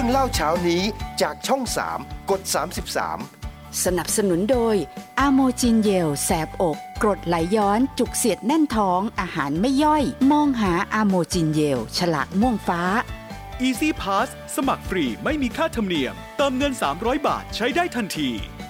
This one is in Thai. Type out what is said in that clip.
รื่องเล่าเช้านี้จากช่อง3กด33 สนับสนุนโดยอะโมจินเยลแสบอกกรดไหลย้อนจุกเสียดแน่นท้องอาหารไม่ย่อยมองหาอะโมจินเยลฉลากม่วงฟ้า Easy Pass สมัครฟรีไม่มีค่าธรรมเนียมเติมเงิน300 บาทใช้ได้ทันที